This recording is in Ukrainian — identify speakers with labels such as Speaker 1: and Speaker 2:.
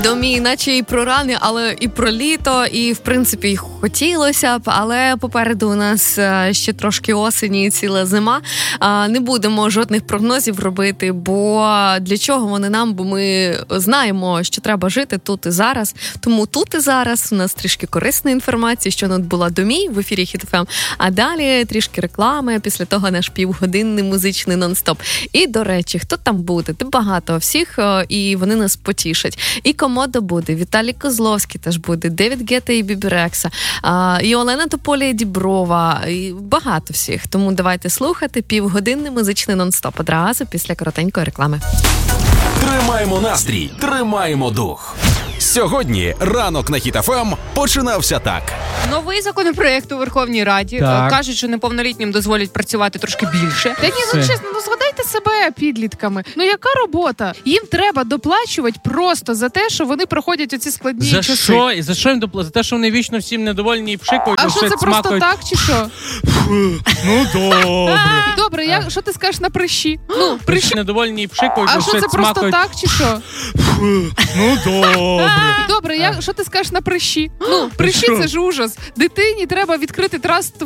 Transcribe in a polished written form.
Speaker 1: Домі, наче і про рани, але і про літо, і, в принципі, й хотілося б, але попереду у нас ще трошки осені і ціла зима. Не будемо жодних прогнозів робити, бо для чого вони нам? Бо ми знаємо, що треба жити тут і зараз. Тому тут і зараз у нас трішки корисної інформації, що була Домі в ефірі Хіт ФМ, а далі трішки реклами, після того наш півгодинний музичний нон-стоп. І, до речі, хто там буде? Та багато всіх, і вони нас потішать. І Комодо буде, Віталій Козловський теж буде, Девід Гетта і Бібі Рекса, і Олена Тополя і Діброва, і багато всіх. Тому давайте слухати півгодинний музичний нон-стоп одразу після коротенької реклами.
Speaker 2: Тримаємо настрій, тримаємо дух. Сьогодні ранок на Хіт ФМ починався так.
Speaker 3: Новий законопроект у Верховній Раді.
Speaker 4: Так.
Speaker 3: Кажуть, що неповнолітнім дозволять працювати трошки більше.
Speaker 5: Та ні, ну чесно, згадайте себе підлітками. Ну яка робота? Їм треба доплачувати просто за те, що вони проходять оці складні
Speaker 4: За
Speaker 5: часи.
Speaker 4: що? І за що їм доплатити? За те, що вони вічно всім недовольні і пшикають,
Speaker 5: А що це просто
Speaker 4: смакають.
Speaker 5: так чи що?
Speaker 4: Ну, добре.
Speaker 5: Добре, що ти скажеш на прищі? Ну,
Speaker 4: Прищі недовольні і пшикають,
Speaker 5: а що це просто
Speaker 4: смакають.
Speaker 5: так чи що?
Speaker 4: Ну, добре.
Speaker 5: Добре, що ти скажеш на прищі? Ну, прищі
Speaker 4: що?
Speaker 5: це ж ужас. Дитині треба відкрити трастову